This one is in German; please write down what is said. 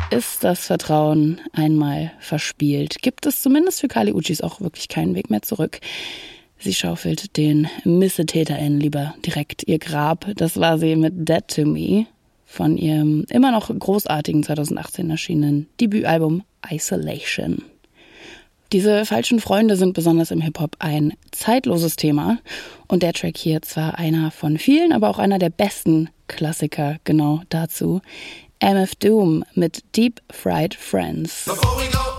ist das Vertrauen einmal verspielt, gibt es zumindest für Kali Uchis auch wirklich keinen Weg mehr zurück. Sie schaufelt den MissetäterInnen lieber direkt ihr Grab. Das war sie mit Dead to Me von ihrem immer noch großartigen 2018 erschienenen Debütalbum Isolation. Diese falschen Freunde sind besonders im Hip-Hop ein zeitloses Thema und der Track hier zwar einer von vielen, aber auch einer der besten Klassiker genau dazu. MF Doom mit Deep Fried Friends.